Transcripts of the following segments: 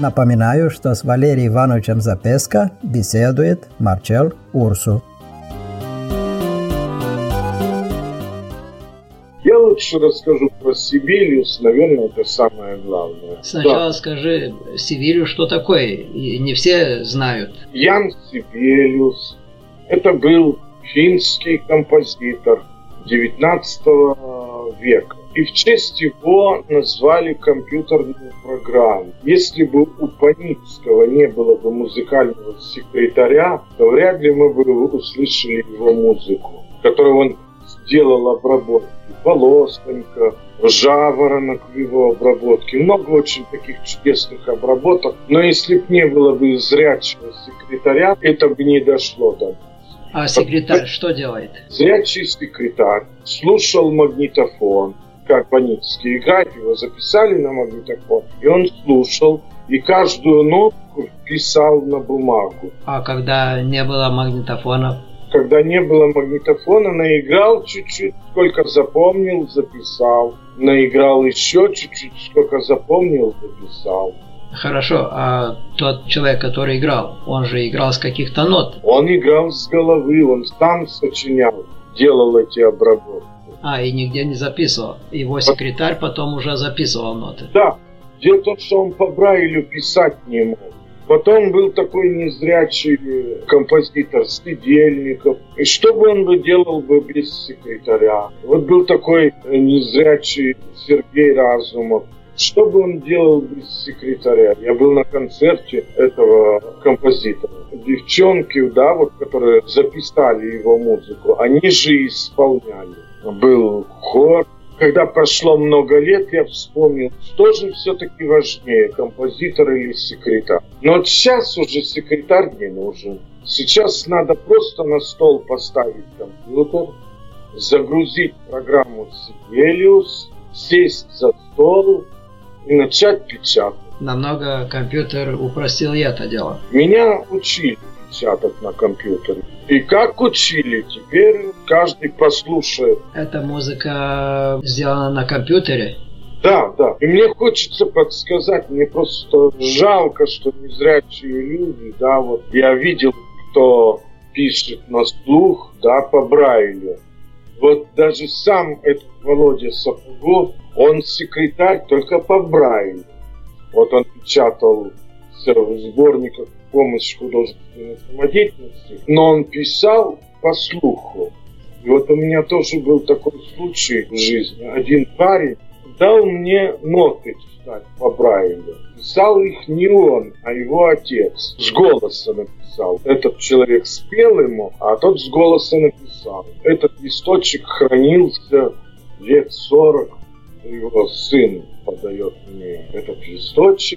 Напоминаю, что с Валерием Ивановичем Запеско беседует Марчел Урсу. Я лучше расскажу про Сибелиус, наверное, это самое главное. Сначала скажи Сибелиус, что такое, и не все знают. Ян Сибелиус, это был финский композитор XIX века. И в честь его назвали компьютерную программу. Если бы у Паницкого не было бы музыкального секретаря, то вряд ли мы бы услышали его музыку, которую он сделал обработки. Волосенька, Жаворонок в его обработке. Много очень таких чудесных обработок. Но если бы не было бы зрячего секретаря, это бы не дошло до нас. А секретарь что делает? Зрячий секретарь слушал магнитофон, как Паницкий играет, его записали на магнитофон, и он слушал, и каждую нотку писал на бумагу. А когда не было магнитофона? Когда не было магнитофона, наиграл чуть-чуть, сколько запомнил, записал. Наиграл еще чуть-чуть, сколько запомнил, записал. Хорошо, а тот человек, который играл, он же играл с каких-то нот? Он играл с головы, он сам сочинял, делал эти обработки. И нигде не записывал? Его секретарь потом уже записывал ноты? Да. Дело в том, что он по Брайлю писать не мог. Потом был такой незрячий композитор Сидельников. И что бы он бы делал бы без секретаря? Вот был такой незрячий Сергей Разумов. Что бы он делал без секретаря? Я был на концерте этого композитора. Девчонки, да, вот, которые записали его музыку, они же исполняли. Был хор. Когда прошло много лет, я вспомнил, что же все-таки важнее, композитор или секретарь. Но вот сейчас уже секретарь не нужен. Сейчас надо просто на стол поставить компьютер, загрузить программу Sibelius, сесть за стол и начать печатать. Намного компьютер упростил это дело. Меня учили печатать на компьютере. И как учили, теперь каждый послушает. Эта музыка сделана на компьютере? Да. И мне хочется подсказать, мне просто жалко, что незрячие люди, да, вот я видел, кто пишет на слух, да, по Брайлю. Вот даже сам этот Володя Сапогов, он секретарь только по Брайлю. Вот он печатал в сборниках «Помощь художественной самодеятельности», но он писал по слуху. И вот у меня тоже был такой случай в жизни. Один парень дал мне ноты читать по Брайлю. Писал их не он, а его отец. С голоса написал. Этот человек спел ему, а тот с голоса написал. Этот листочек хранился лет 40. Его сын подает мне этот листочек.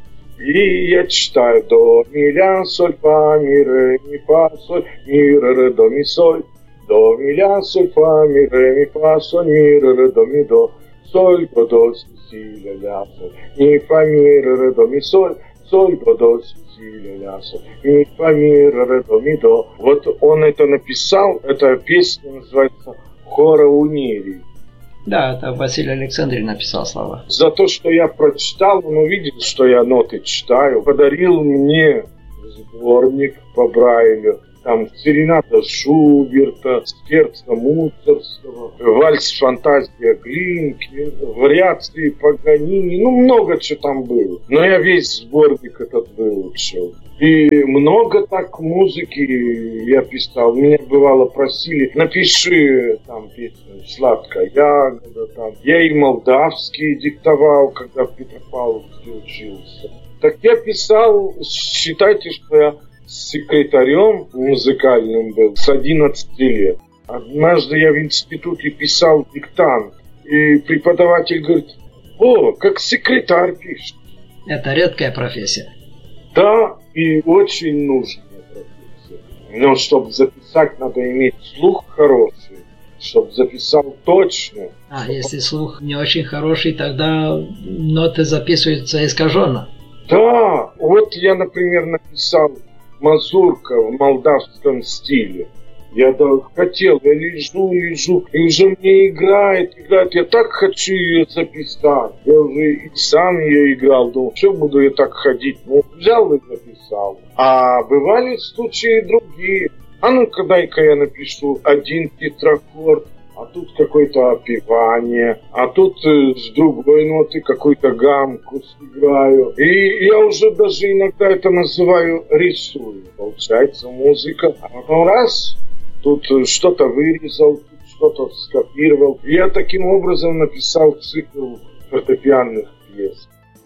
И я читаю: до, ми, ля, соль, фа, ми, ре, ми, фа, соль, ми, ре, до, ми, соль. До, ми, ля, соль, фа, ми, ре, ми, фа, соль, ми, ре, до, ми, до. Соль, до, си, ля, ля, соль. Ми, фа, ми, ре, до, ми, соль. Соль, до, си, ля, ля, соль. Ми, фа, ми, ре, до, ми, до. Вот он это написал. Эта песня называется «Хора Унирий». Да, это Василий Александрович написал слова. За то, что я прочитал, он увидел, что я ноты читаю, подарил мне сборник по Брайлю. Там серената Шуберта, сердце Мусорского, вальс «Фантазия» Глинки, вариации Паганини, много чего там было. Но я весь сборник этот выучил. И много так музыки я писал. Меня бывало просили: напиши там песню «Сладкая ягода». Там. Я и молдавские диктовал, когда в Петропавловске учился. Так я писал, считайте, что я секретарем музыкальным был с 11 лет. Однажды я в институте писал диктант, и преподаватель говорит: о, как секретарь пишет. Это редкая профессия. Да, и очень нужная профессия. Но чтобы записать, надо иметь слух хороший, чтобы записал точно. Если слух не очень хороший, тогда ноты записываются искаженно. Да, вот я, например, написал «Мазурка» в молдавском стиле. Я хотел, я лежу, и уже мне играет. Я так хочу ее записать. Я уже и сам ее играл, думал, что буду я так ходить. Ну, взял и записал. А бывали случаи другие. А ну-ка, дай-ка я напишу один тетракорд, а тут какое-то опевание, а тут с другой ноты какую-то гамку сыграю. И я уже даже иногда это называю рисую. Получается музыка. А потом раз, тут что-то вырезал, тут что-то скопировал. И я таким образом написал цикл фортепианных пьес.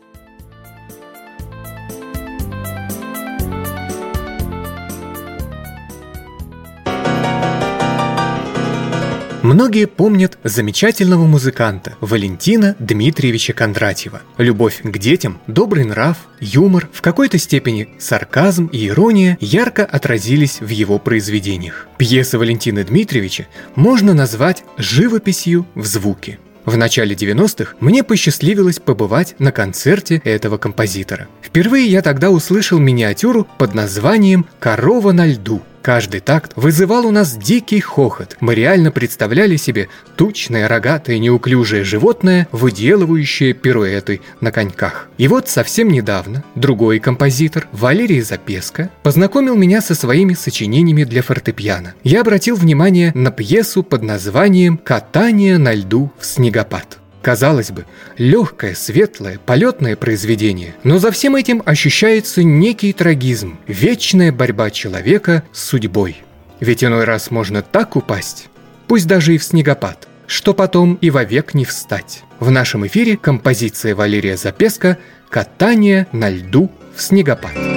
Многие помнят замечательного музыканта Валентина Дмитриевича Кондратьева. Любовь к детям, добрый нрав, юмор, в какой-то степени сарказм и ирония ярко отразились в его произведениях. Пьесы Валентина Дмитриевича можно назвать живописью в звуке. В начале 90-х мне посчастливилось побывать на концерте этого композитора. Впервые я тогда услышал миниатюру под названием «Корова на льду». Каждый такт вызывал у нас дикий хохот. Мы реально представляли себе тучное, рогатое, неуклюжее животное, выделывающее пируэты на коньках. И вот совсем недавно другой композитор, Валерий Запеска, познакомил меня со своими сочинениями для фортепиано. Я обратил внимание на пьесу под названием «Катание на льду в снегопад». Казалось бы, легкое, светлое, полетное произведение, но за всем этим ощущается некий трагизм, вечная борьба человека с судьбой. Ведь иной раз можно так упасть, пусть даже и в снегопад, что потом и вовек не встать. В нашем эфире композиция Валерия Запеска «Катание на льду в снегопад».